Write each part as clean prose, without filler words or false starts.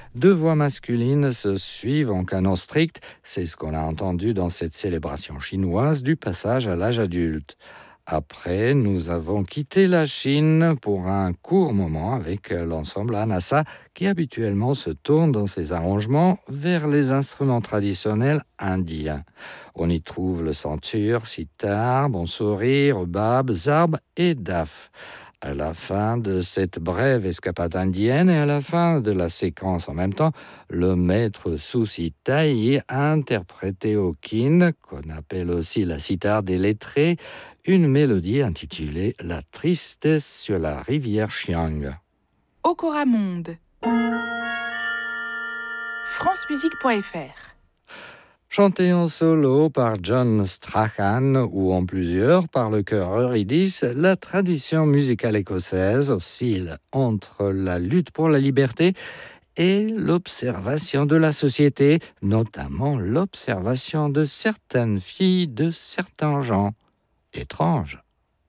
Deux voix masculines se suivent en canon strict. C'est ce qu'on a entendu dans cette célébration chinoise du passage à l'âge adulte. Après, nous avons quitté la Chine pour un court moment avec l'ensemble Anasa qui habituellement se tourne dans ses arrangements vers les instruments traditionnels indiens. On y trouve le santur, sitar, bonsouri, rebab, zarb et daf. À la fin de cette brève escapade indienne et à la fin de la séquence en même temps, le maître Susi Tai interprétait au kin, qu'on appelle aussi la sitar des lettrés, une mélodie intitulée La tristesse sur la rivière Xiang. Okora Monde. francemusique.fr. Chanté en solo par John Strachan ou en plusieurs par le chœur Eurydice, la tradition musicale écossaise oscille entre la lutte pour la liberté et l'observation de la société, notamment l'observation de certaines filles de certains gens étranges.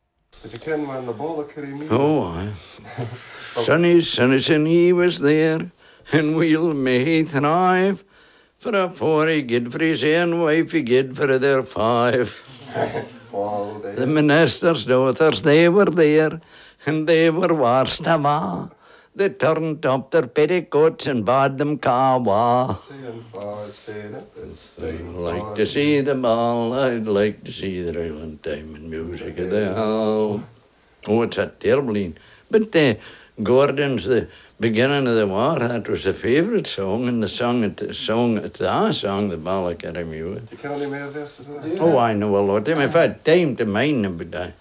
Oh, Sonny he was there, and we'll may thrive. For a four he gid for his own wife, he gid for their five. The minister's daughters, they were there, and they were worst of all. They turned up their petticoats and bade them kawa. I'd like to see them all, I'd like to see the Island Time and music of the hall. Oh, it's a terrible one. But Gordon's the beginning of the war, that was a favourite song, and the song, the Ballacademy. You can only make verses of that? Oh, I know a lot of them. If I had time to mind them, but